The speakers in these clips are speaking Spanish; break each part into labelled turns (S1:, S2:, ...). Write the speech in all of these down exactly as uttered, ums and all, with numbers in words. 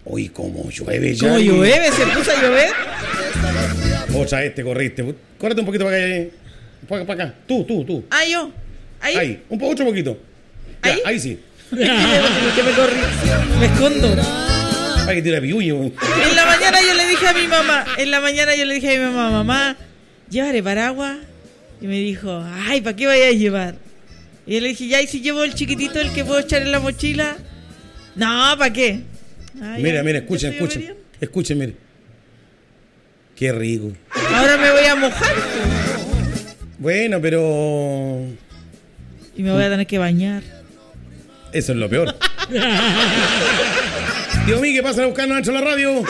S1: Uy, cómo llueve ya.
S2: ¿Cómo llueve? ¿Se puso a llover?
S1: Otra vez te corriste. Córrete un poquito para acá. Para, para acá. Tú, tú, tú.
S2: Ah, yo. Ahí.
S1: Ahí. Un poco, otro poquito. Ya,
S2: ¿Ahí?
S1: ahí sí.
S2: Que me corrí. Me escondo.
S1: Para que tire piuño.
S2: En la mañana yo le dije a mi mamá, en la mañana yo le dije a mi mamá, mamá, llévale paraguas. Y me dijo, ay, ¿para qué vaya a llevar? Y yo le dije, ya, ¿y si llevo el chiquitito, el que puedo echar en la mochila? No, ¿para qué? Ay,
S1: Mira,
S2: ya,
S1: mira, escuchen,
S2: yo soy
S1: escuchen.
S2: obediente.
S1: Escuchen, mire. Qué rico.
S2: Ahora me voy a mojar.
S1: Bueno, pero...
S2: Y me voy a tener que bañar.
S1: Eso es lo peor. Dios mío, ¿qué pasa a buscarnos dentro de la radio?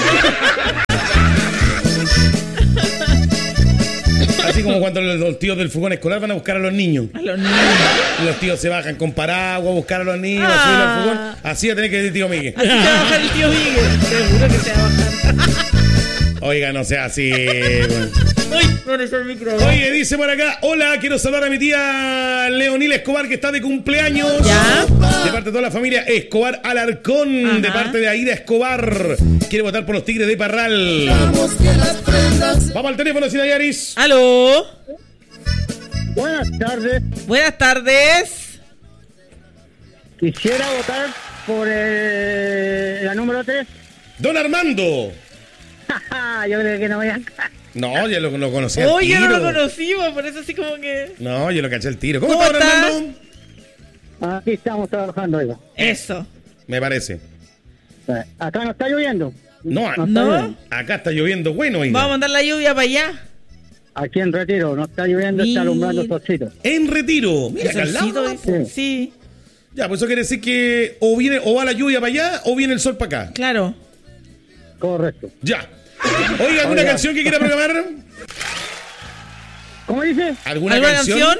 S1: Así como cuando los, los tíos del furgón escolar van a buscar a los niños.
S2: A los niños.
S1: Los tíos se bajan con paraguas a buscar a los niños,
S2: Ah.
S1: a subir al furgón. Así va a tener que decir tío Miguel.
S2: Así se va a bajar el tío Miguel. Seguro que se va a bajar.
S1: Oiga, no sea así. Bueno.
S2: Uy, no es el micro.
S1: Oye, dice por acá, hola, quiero saludar a mi tía Leonila Escobar, que está de cumpleaños.
S2: ¿Ya?
S1: De parte de toda la familia Escobar Alarcón.
S2: Ajá.
S1: De parte de Aida Escobar. Quiere votar por los Tigres de Parral. Vamos al teléfono, Sina Yaris.
S2: ¿Aló?
S3: Buenas tardes.
S2: Buenas tardes.
S3: Quisiera votar por eh, la número tres.
S1: Don Armando.
S3: Yo creo que no voy a...
S1: No, ya lo, lo conocí al
S2: Oye,
S1: tiro.
S2: no lo conocimos, por eso así como que...
S1: No, yo lo caché al tiro. ¿Cómo,
S2: ¿Cómo
S1: está, don
S2: está?
S1: Armando?
S3: Aquí estamos trabajando, oiga.
S2: Eso.
S1: Me parece.
S3: Eh, Acá no está lloviendo.
S1: No, a-
S3: está
S2: ¿No?
S3: lloviendo.
S1: acá está lloviendo bueno. Oiga.
S2: Vamos a mandar la lluvia para allá.
S3: Aquí en Retiro no está lloviendo, está alumbrando solcito.
S1: En Retiro. Mira, acá al
S2: Solcito,
S1: lado.
S2: dice.
S3: Sí.
S2: Sí,
S1: Ya, pues eso quiere decir que o viene o va la lluvia para allá o viene el sol para acá.
S2: claro.
S3: Correcto.
S1: Ya. Oiga, ¿alguna
S3: Oiga.
S1: canción que quiera programar?
S3: ¿Cómo dice?
S1: ¿Alguna,
S2: ¿Alguna
S1: canción?
S2: canción?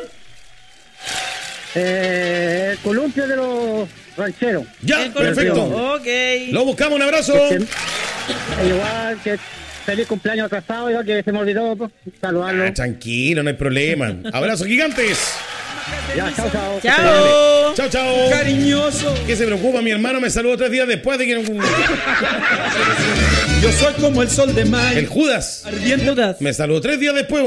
S3: Eh, el columpio de los rancheros.
S1: Ya,
S2: El columpio.
S1: perfecto.
S2: Ok.
S1: Lo buscamos, un abrazo.
S3: Que- igual que feliz cumpleaños atrasado, ya que se me olvidó pues, saludarlo.
S1: Ah, tranquilo, no hay problema. Abrazos gigantes.
S3: Ya, chao, chao.
S2: Chao.
S1: Chao, chao.
S4: Cariñoso,
S1: ¿Qué se preocupa? Mi hermano me saludó tres días después de que...
S4: yo soy como el sol de
S1: El
S4: mayo,
S1: Judas
S4: ardiente.
S2: Judas.
S1: me saludó tres días después.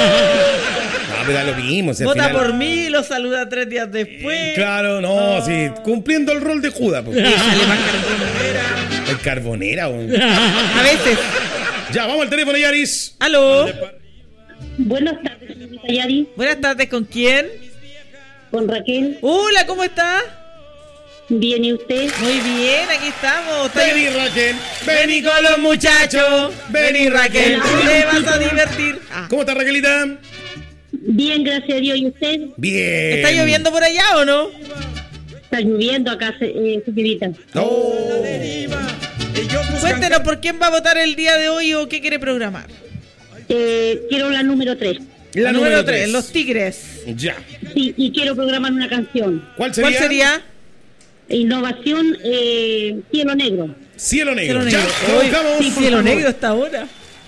S1: Ah, pero da lo mismo. si al
S2: Vota
S1: final-
S2: por mí y lo saluda tres días después.
S1: Claro, no, sí. Cumpliendo el rol de Judas. pues.
S2: Sale más carbonera.
S1: El carbonera. weón.
S2: A veces.
S1: Ya, vamos al teléfono, Yaris.
S2: ¿Aló?
S5: Buenas tardes, señorita Yari,
S2: Buenas tardes, ¿con quién?
S5: con Raquel.
S2: Hola, ¿cómo está?
S5: Bien, ¿y usted?
S2: Muy bien, aquí estamos. Está
S1: Vení, Raquel.
S2: Vení con los muchachos. Vení, Raquel. Te vas a divertir. Ah,
S1: ¿Cómo está, Raquelita?
S5: Bien, gracias a Dios. ¿Y usted?
S1: Bien.
S2: ¿está lloviendo por allá o no?
S5: Está lloviendo acá, eh, señorita.
S1: Oh.
S2: Cuéntenos por quién va a votar el día de hoy o qué quiere programar.
S5: Eh, quiero la número tres.
S1: La
S2: número
S1: número
S2: tres,
S1: tres.
S2: los Tigres.
S1: Ya.
S5: Sí, y quiero programar una canción.
S1: ¿Cuál sería?
S2: ¿Cuál sería?
S5: Innovación, eh, Cielo Negro.
S1: Cielo negro.
S2: Cielo
S1: Ya,
S2: negro.
S1: lo
S2: Uy,
S1: buscamos.
S2: sí, cielo negro hasta ahora.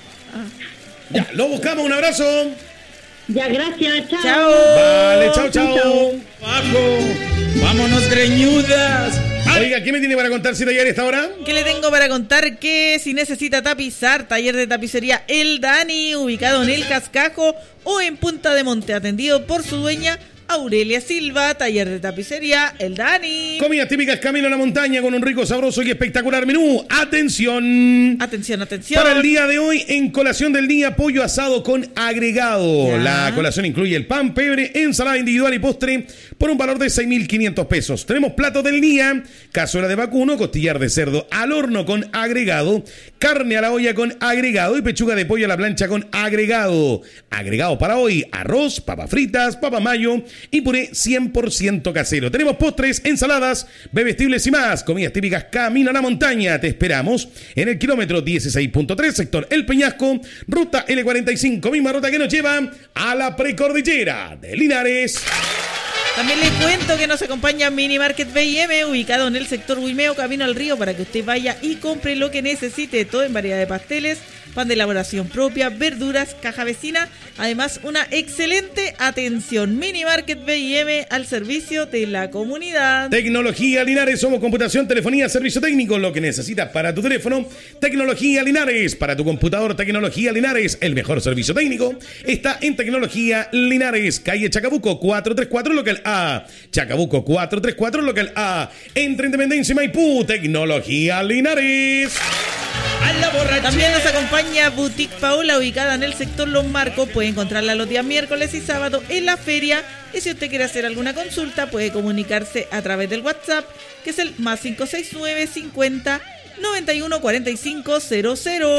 S1: Ya, lo buscamos. Un abrazo.
S5: Ya, gracias, chao.
S2: Chao.
S1: Vale, chao, chao.
S4: Abajo, vámonos greñudas.
S1: Oiga, ¿qué me tiene para contar, Cita Yari, a esta hora?
S2: ¿Qué le tengo para contar? Que si necesita tapizar, taller de tapicería El Dani, ubicado en El Cascajo o en Punta de Monte, atendido por su dueña Aurelia Silva, taller de tapicería El Dani.
S1: Comidas típicas camino a la montaña con un rico, sabroso y espectacular menú. ¡Atención!
S2: Atención, atención.
S1: Para el día de hoy, en colación del día, pollo asado con agregado.
S2: Ya.
S1: La colación incluye el pan, pebre, ensalada individual y postre por un valor de seis mil quinientos pesos. Tenemos platos del día, cazuela de vacuno, costillar de cerdo al horno con agregado, carne a la olla con agregado y pechuga de pollo a la plancha con agregado. Agregado para hoy, arroz, papas fritas, papa mayo y puré cien por ciento casero. Tenemos postres, ensaladas, bebestibles y más. Comidas típicas camino a la montaña. Te esperamos en el kilómetro dieciséis punto tres, sector El Peñasco, ruta L cuarenta y cinco, misma ruta que nos lleva a la precordillera de Linares.
S2: También le cuento que nos acompaña Mini Market B y M, ubicado en el sector Huimeo, camino al río, para que usted vaya y compre lo que necesite, todo en variedad de pasteles, pan de elaboración propia, verduras, caja vecina, además una excelente atención. Mini Market B y M al servicio de la comunidad.
S1: Tecnología Linares, somos computación, telefonía, servicio técnico, lo que necesitas para tu teléfono. Tecnología Linares, para tu computador, Tecnología Linares, el mejor servicio técnico está en Tecnología Linares, calle Chacabuco cuatrocientos treinta y cuatro, local A. Chacabuco cuatrocientos treinta y cuatro, local A. Entre Independencia y Maipú, Tecnología Linares.
S4: A la borrachera.
S2: También nos acompaña Boutique Paola, ubicada en el sector Los Marcos. Puede encontrarla los días miércoles y sábado en la feria. Y si usted quiere hacer alguna consulta, puede comunicarse a través del WhatsApp, que es el más cinco seis nueve, cincuenta, noventa y uno, cuarenta y cinco cero cero.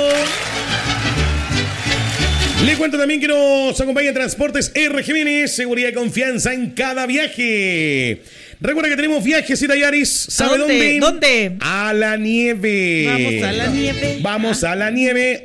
S1: Le cuento también que nos acompaña Transportes R G B, seguridad y confianza en cada viaje. Recuerda que tenemos viajes y Yaris. ¿Sabe
S2: dónde?
S1: dónde?
S2: ¿Dónde?
S1: A la nieve.
S2: Vamos a la nieve.
S1: Vamos a la nieve.